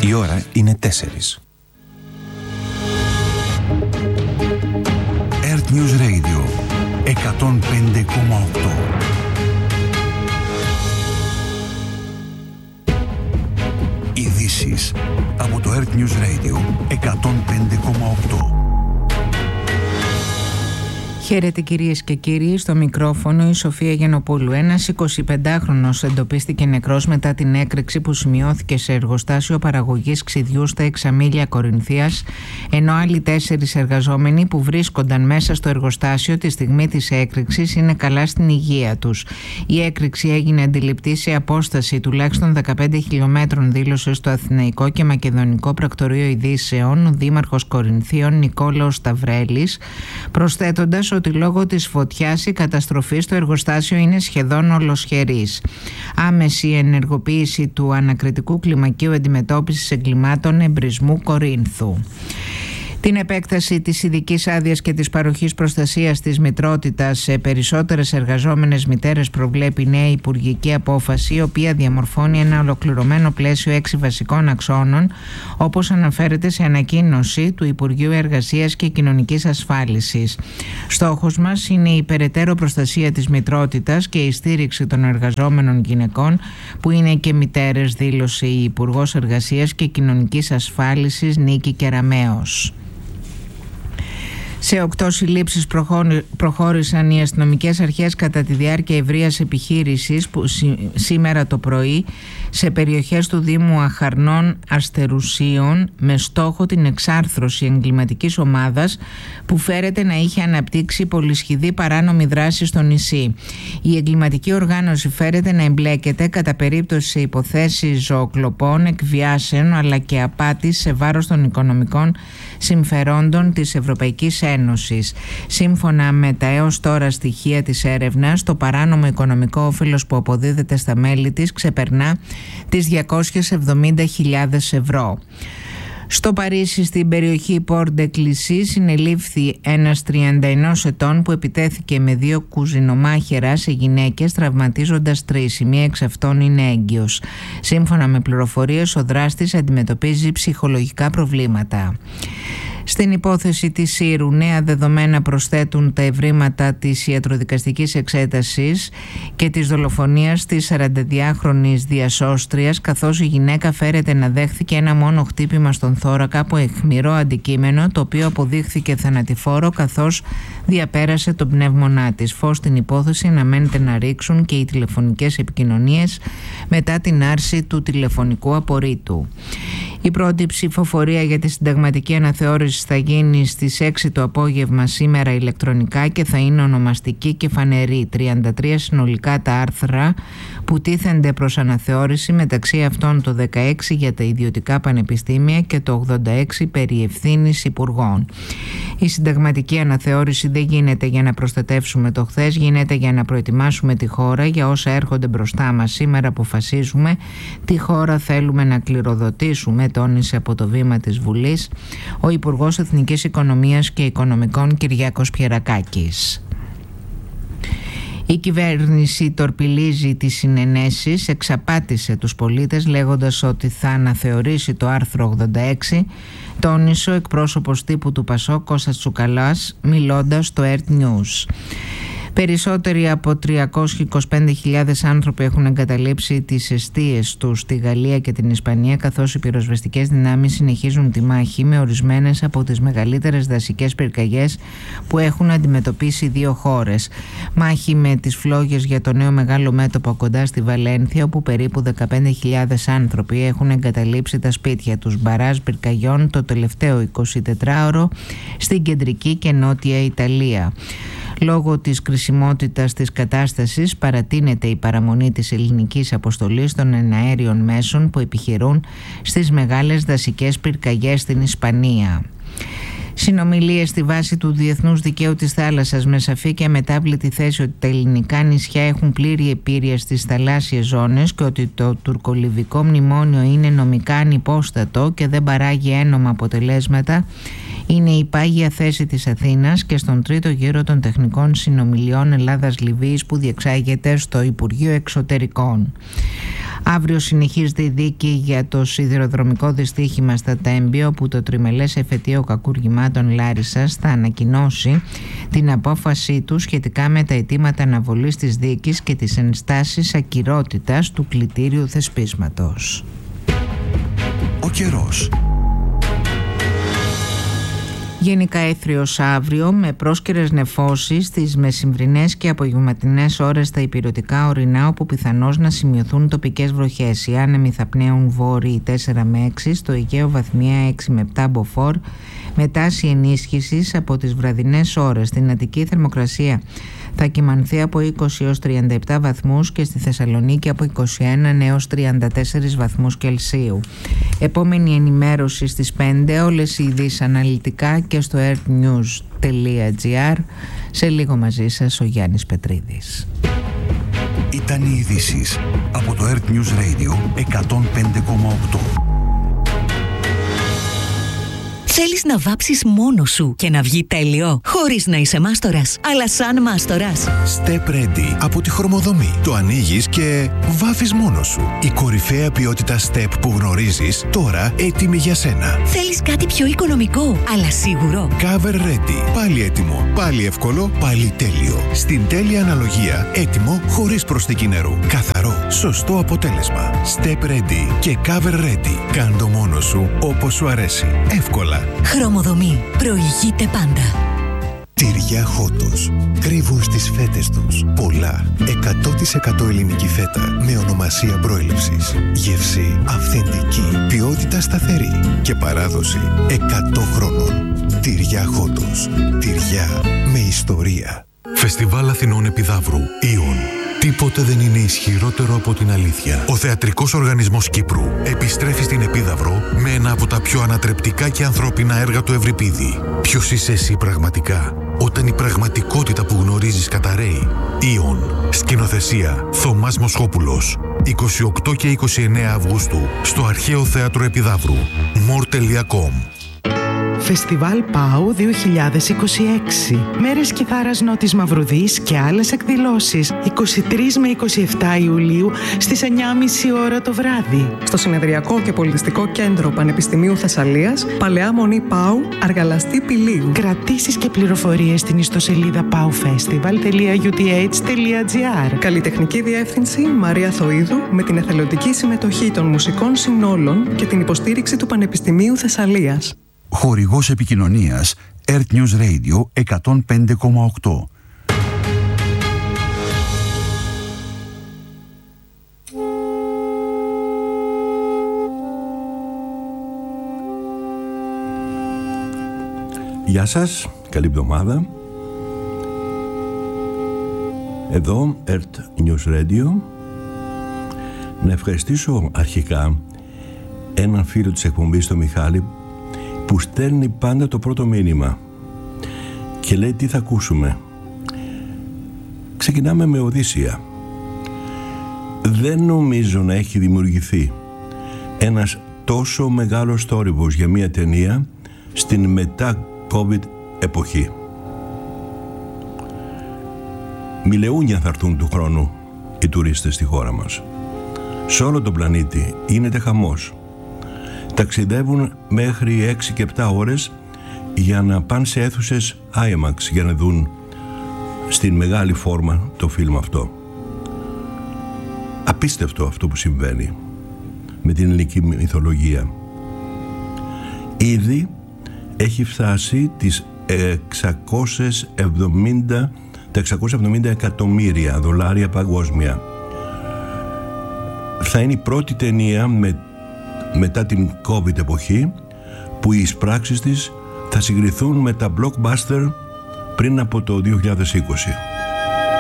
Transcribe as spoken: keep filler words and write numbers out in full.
Η ώρα είναι τέσσερις. Earth News Radio εκατόν πέντε κόμμα οκτώ. Ειδήσεις από το Earth News Radio εκατόν πέντε κόμμα οκτώ. Χαίρετε κυρίες και κύριοι, στο μικρόφωνο η Σοφία Γενοπούλου. Ένας εικοσιπεντάχρονος εντοπίστηκε νεκρός μετά την έκρηξη που σημειώθηκε σε εργοστάσιο παραγωγής ξυδιού στα Εξαμήλια Κορινθίας, ενώ άλλοι τέσσερις εργαζόμενοι που βρίσκονταν μέσα στο εργοστάσιο τη στιγμή της έκρηξης είναι καλά στην υγεία τους. Η έκρηξη έγινε αντιληπτή σε απόσταση τουλάχιστον δεκαπέντε χιλιόμετρων, δήλωσε στο Αθηναϊκό και Μακεδονικό Πρακτορείο Ειδήσεων ο Δήμαρχος Κορινθίων Νικόλαος Σταυρέλης, προσθέτοντας ότι λόγω της φωτιάς η καταστροφή στο εργοστάσιο είναι σχεδόν ολοσχερής. Άμεση ενεργοποίηση του ανακριτικού κλιμακίου αντιμετώπισης εγκλημάτων εμπρισμού Κορίνθου. Την επέκταση της ειδικής άδειας και της παροχής προστασίας της μητρότητας σε περισσότερες εργαζόμενες μητέρες προβλέπει η νέα υπουργική απόφαση, η οποία διαμορφώνει ένα ολοκληρωμένο πλαίσιο έξι βασικών αξώνων, όπως αναφέρεται σε ανακοίνωση του Υπουργείου Εργασίας και Κοινωνικής Ασφάλισης. Στόχος μας είναι η περαιτέρω προστασία της μητρότητας και η στήριξη των εργαζόμενων γυναικών που είναι και μητέρες, δήλωσε η Υπουργός Εργασίας και Κοινωνικής Ασφάλισης Νίκη Κεραμέως. Σε οκτώ συλλήψεις προχώρησαν οι αστυνομικές αρχές κατά τη διάρκεια ευρείας επιχείρησης που σήμερα το πρωί σε περιοχές του Δήμου Αχαρνών Αστερουσίων, με στόχο την εξάρθρωση εγκληματικής ομάδας που φέρεται να είχε αναπτύξει πολυσχηδή παράνομη δράση στο νησί. Η εγκληματική οργάνωση φέρεται να εμπλέκεται κατά περίπτωση σε υποθέσεις ζωοκλοπών, εκβιάσεων αλλά και απάτης σε βάρος των οικονομικών συμφερόντων της Ευρωπαϊκής Ένωσης. Σύμφωνα με τα έως τώρα στοιχεία της έρευνας, το παράνομο οικονομικό όφελος που αποδίδεται στα μέλη της ξεπερνά τις διακόσιες εβδομήντα χιλιάδες ευρώ. Στο Παρίσι, στην περιοχή Πορ-ντε-Κλισί, συνελήφθη ένας τριάντα ενός ετών που επιτέθηκε με δύο κουζινομάχαιρα σε γυναίκες, τραυματίζοντας τρεις. Η μία εξ αυτών είναι έγκυος. Σύμφωνα με πληροφορίες, ο δράστης αντιμετωπίζει ψυχολογικά προβλήματα. Στην υπόθεση της Σύρου, νέα δεδομένα προσθέτουν τα ευρήματα της ιατροδικαστικής εξέτασης και της δολοφονίας της σαρανταδυάχρονης διασώστριας, καθώς η γυναίκα φέρεται να δέχθηκε ένα μόνο χτύπημα στον θώρακα από αιχμηρό αντικείμενο, το οποίο αποδείχθηκε θανατηφόρο καθώς διαπέρασε τον πνεύμονά της. Φως στην υπόθεση αναμένεται να ρίξουν και οι τηλεφωνικές επικοινωνίες μετά την άρση του τηλεφωνικού απορρίτου. Η πρώτη ψηφοφορία για τη συνταγματική αναθεώρηση θα γίνει στις έξι το απόγευμα σήμερα ηλεκτρονικά και θα είναι ονομαστική και φανερή. τριάντα τρία συνολικά τα άρθρα που τίθενται προς αναθεώρηση, μεταξύ αυτών το δεκαέξι για τα ιδιωτικά πανεπιστήμια και το ογδόντα έξι περί ευθύνης υπουργών. Η συνταγματική αναθεώρηση δεν γίνεται για να προστατεύσουμε το χθες, γίνεται για να προετοιμάσουμε τη χώρα για όσα έρχονται μπροστά μας. Σήμερα αποφασίζουμε τι χώρα θέλουμε να κληροδοτήσουμε, τόνισε από το βήμα της Βουλής ο Υπουργός Εθνικής Οικονομίας και Οικονομικών Κυριάκος Πιερακάκης. Η κυβέρνηση τορπιλίζει τις συνενέσεις, εξαπάτησε τους πολίτες λέγοντας ότι θα αναθεωρήσει το άρθρο ογδόντα έξι, τόνισε ο εκπρόσωπος τύπου του Πασόκ Κώστας Τσουκαλάς μιλώντας στο Earth News. Περισσότεροι από τριακόσιες είκοσι πέντε χιλιάδες άνθρωποι έχουν εγκαταλείψει τις εστίες τους στη Γαλλία και την Ισπανία, καθώς οι πυροσβεστικές δυνάμεις συνεχίζουν τη μάχη με ορισμένες από τις μεγαλύτερες δασικές πυρκαγιές που έχουν αντιμετωπίσει οι δύο χώρες. Μάχη με τις φλόγες για το νέο μεγάλο μέτωπο κοντά στη Βαλένθια, όπου περίπου δεκαπέντε χιλιάδες άνθρωποι έχουν εγκαταλείψει τα σπίτια τους. Μπαράζ πυρκαγιών το τελευταίο εικοσιτετράωρο στην κεντρική και νότια Ιταλία. Λόγω της κρισιμότητας της κατάστασης παρατείνεται η παραμονή της ελληνικής αποστολής των εναέριων μέσων που επιχειρούν στις μεγάλες δασικές πυρκαγιές στην Ισπανία. Συνομιλίες στη βάση του διεθνούς δικαίου της θάλασσας με σαφή και αμετάβλητη θέση ότι τα ελληνικά νησιά έχουν πλήρη επίρρεια στις θαλάσσιες ζώνες και ότι το τουρκολιβικό μνημόνιο είναι νομικά ανυπόστατο και δεν παράγει ένομα αποτελέσματα Είναι η πάγια θέση της Αθήνας και στον τρίτο γύρο των τεχνικών συνομιλιών Ελλάδας-Λιβύης που διεξάγεται στο Υπουργείο Εξωτερικών. Αύριο συνεχίζεται η δίκη για το σιδηροδρομικό δυστύχημα στα Τέμπη, όπου το τριμελές εφετείο κακουργημάτων Λάρισσας θα ανακοινώσει την απόφασή του σχετικά με τα αιτήματα αναβολής της δίκης και τις ενστάσεις ακυρότητας του κλητήριου θεσπίσματος. Ο καιρός. Γενικά έθριος αύριο με πρόσκαιρες νεφώσεις στις μεσημβρινές και απογευματινές ώρες στα ηπειρωτικά ορεινά, όπου πιθανώς να σημειωθούν τοπικές βροχές. Οι άνεμοι θα πνέουν βόρειοι τέσσερα με έξι, στο Αιγαίο βαθμία έξι με επτά μποφόρ, με τάση ενίσχυσης από τις βραδινές ώρες. Στην Αττική θερμοκρασία θα κυμανθεί από είκοσι έως τριάντα επτά βαθμούς και στη Θεσσαλονίκη από είκοσι ένα έως τριάντα τέσσερα βαθμούς Κελσίου. Επόμενη ενημέρωση στις πέντε, όλες οι ειδήσεις αναλυτικά και στο earthnews τελεία gr. Σε λίγο μαζί σας ο Γιάννης Πετρίδης. Ήταν οι ειδήσεις από το Earth News Radio εκατόν πέντε κόμμα οκτώ. Θέλεις να βάψεις μόνος σου και να βγει τέλειο, χωρίς να είσαι μάστορας, αλλά σαν μάστορας. Step Ready από τη Χρωμοδομή. Το ανοίγεις και βάφεις μόνος σου. Η κορυφαία ποιότητα Step που γνωρίζεις, τώρα έτοιμη για σένα. Θέλεις κάτι πιο οικονομικό, αλλά σίγουρο. Cover Ready. Πάλι έτοιμο, πάλι εύκολο, πάλι τέλειο. Στην τέλεια αναλογία, έτοιμο χωρίς προσθήκη νερού. Καθαρό, σωστό αποτέλεσμα. Step Ready και Cover Ready. Κάν' το μόνος σου όπως σου αρέσει. Εύκολα. Χρωμοδομή. Προηγείται πάντα. Τυριά Χότος. Κρύβουν στις φέτες τους πολλά. εκατό τοις εκατό ελληνική φέτα με ονομασία προέλευσης. Γεύση αυθεντική. Ποιότητα σταθερή. Και παράδοση εκατό χρόνων. Τυριά Χότος. Τυριά με ιστορία. Φεστιβάλ Αθηνών Επιδαύρου. Ιον. Τίποτε δεν είναι ισχυρότερο από την αλήθεια. Ο Θεατρικός Οργανισμός Κύπρου επιστρέφει στην Επίδαυρο με ένα από τα πιο ανατρεπτικά και ανθρώπινα έργα του Ευρυπίδη. Ποιος είσαι εσύ πραγματικά, όταν η πραγματικότητα που γνωρίζεις καταραίει? Ιον. Σκηνοθεσία Θωμάς Μοσχόπουλος. είκοσι οκτώ και είκοσι εννέα Αυγούστου στο Αρχαίο Θέατρο Επιδαύρου. μορ τελεία κομ. Φεστιβάλ ΠΑΟ δύο χιλιάδες είκοσι έξι. Μέρες Κιθάρας Νότης Μαυρουδής και άλλες εκδηλώσεις είκοσι τρεις με είκοσι επτά Ιουλίου στις εννιά και μισή ώρα το βράδυ. Στο Συνεδριακό και Πολιτιστικό Κέντρο Πανεπιστημίου Θεσσαλίας, Παλαιά Μονή ΠΑΟ, Αργαλαστή Πηλίου. Κρατήσεις και πληροφορίες στην ιστοσελίδα paufestival τελεία γιου τι έιτς τελεία τζι άρ. Καλλιτεχνική Διεύθυνση Μαρία Θοΐδου, με την εθελοντική συμμετοχή των μουσικών συνόλων και την υποστήριξη του Πανεπιστημίου Θεσσαλίας. Χορηγός επικοινωνίας Earth News Radio εκατόν πέντε κόμμα οκτώ. Γεια σας, καλή εβδομάδα. Εδώ Earth News Radio. Να ευχαριστήσω αρχικά έναν φίλο της εκπομπής, τον Μιχάλη, που στέλνει πάντα το πρώτο μήνυμα και λέει τι θα ακούσουμε. Ξεκινάμε με Οδύσσεια. Δεν νομίζω να έχει δημιουργηθεί ένας τόσο μεγάλος θόρυβος για μια ταινία στην μετά COVID εποχή. Μιλεούνια θα έρθουν του χρόνου οι τουρίστες στη χώρα μας. Σε όλο τον πλανήτη γίνεται χαμός. Ταξιδεύουν μέχρι έξι και επτά ώρες για να πάνε σε αίθουσες άι μαξ για να δουν στην μεγάλη φόρμα το φιλμ αυτό. Απίστευτο αυτό που συμβαίνει με την ελληνική μυθολογία. Ήδη έχει φτάσει τις εξακόσια εβδομήντα, τα εξακόσια εβδομήντα εκατομμύρια δολάρια παγκόσμια. Θα είναι η πρώτη ταινία με μετά την COVID εποχή που οι εισπράξεις της θα συγκριθούν με τα blockbuster πριν από το δύο χιλιάδες είκοσι.